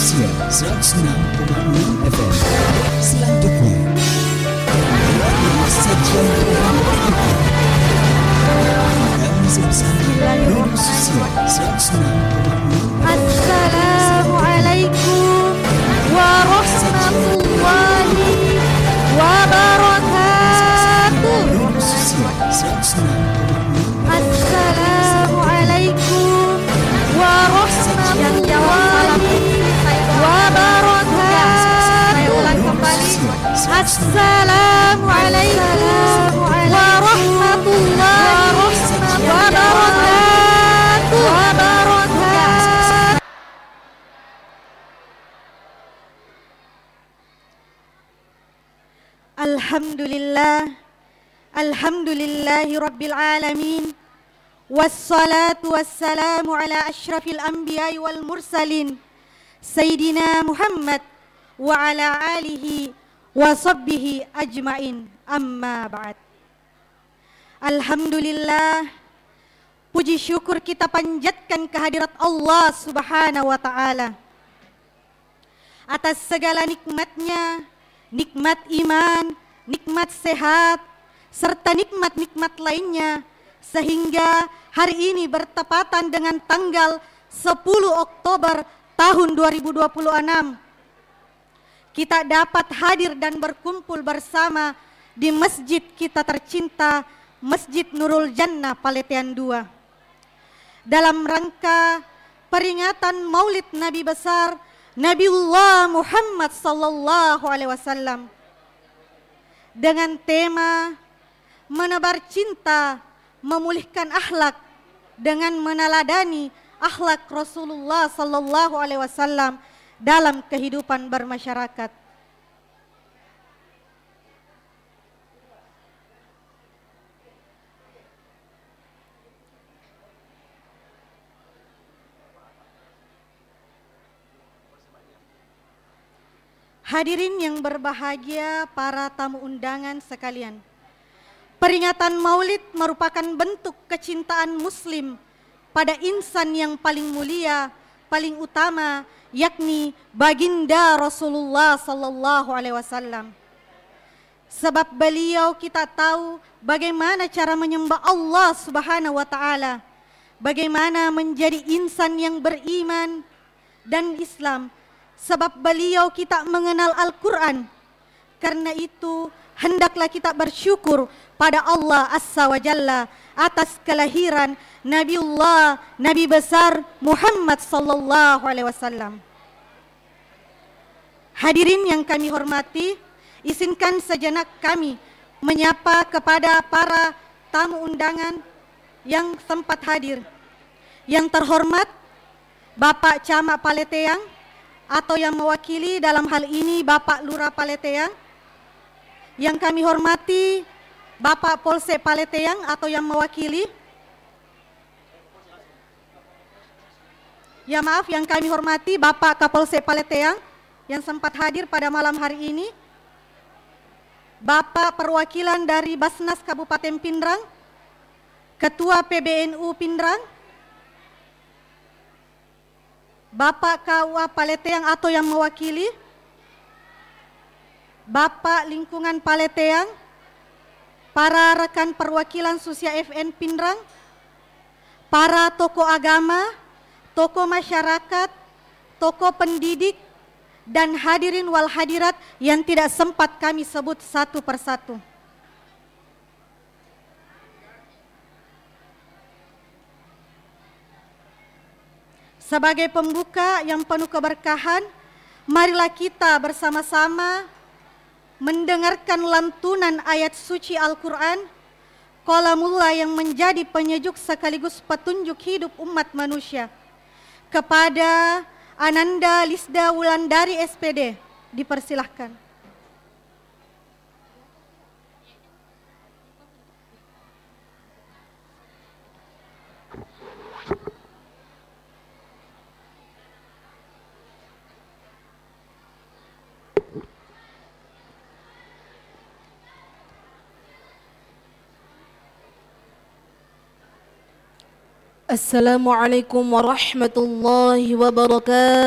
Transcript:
Sosial 106,6 FM. Selanjutnya sajian program berikutnya. Kami bersama Ruang Sosial 106,6 FM. Assalamualaikum warahmatullahi wabarakatuh. Ruang Sosial 106,6 FM. Assalamualaikum warahmatullahi wabarakatuh. Saya ulang kembali. Assalamualaikum warahmatullahi wabarakatuh. Alhamdulillahi rabbil alamin. Wassalatu wassalamu ala asyrafil anbiya'i wal mursalin Sayyidina Muhammad wa ala alihi wa sahbihi ajmain. Amma ba'd. Alhamdulillah, puji syukur kita panjatkan kehadirat Allah Subhanahu wa ta'ala atas segala nikmatnya, nikmat iman, nikmat sehat, serta nikmat-nikmat lainnya, sehingga hari ini bertepatan dengan tanggal 10 Oktober tahun 2026 kita dapat hadir dan berkumpul bersama di masjid kita tercinta, Masjid Nurul Jannah Paletean II, dalam rangka peringatan Maulid Nabi besar Nabiullah Muhammad sallallahu alaihi wasallam dengan tema menebar cinta, memulihkan akhlak dengan meneladani akhlak Rasulullah sallallahu alaihi wasallam dalam kehidupan bermasyarakat. Hadirin yang berbahagia, para tamu undangan sekalian. Peringatan Maulid merupakan bentuk kecintaan Muslim pada insan yang paling mulia, paling utama, yakni baginda Rasulullah sallallahu alaihi wasallam. Sebab beliau kita tahu bagaimana cara menyembah Allah Subhanahu wa taala, bagaimana menjadi insan yang beriman dan Islam. Sebab beliau kita mengenal Al-Quran. Karena itu hendaklah kita bersyukur pada Allah Azza wa Jalla atas kelahiran Nabiullah, Nabi besar Muhammad sallallahu alaihi wasallam. Hadirin yang kami hormati, izinkan sejenak kami menyapa kepada para tamu undangan yang sempat hadir. Yang terhormat Bapak Camat Paleteang, atau yang mewakili dalam hal ini Bapak Lurah Paleteang. Yang kami hormati Bapak Polsek Paleteang atau yang mewakili. Ya maaf, yang kami hormati Bapak Kapolsek Paleteang yang sempat hadir pada malam hari ini. Bapak perwakilan dari Basnas Kabupaten Pindrang, Ketua PBNU Pindrang, Bapak KUA Paleteang atau yang mewakili, Bapak Lingkungan Paleteang, para rekan perwakilan Susia FN Pindrang, para tokoh agama, tokoh masyarakat, tokoh pendidik, dan hadirin wal hadirat yang tidak sempat kami sebut satu persatu. Sebagai pembuka yang penuh keberkahan, marilah kita bersama-sama mendengarkan lantunan ayat suci Al-Quran, kalamullah yang menjadi penyejuk sekaligus petunjuk hidup umat manusia. Kepada Ananda Lisda Wulandari SPD, dipersilahkan. Assalamualaikum warahmatullahi wabarakatuh.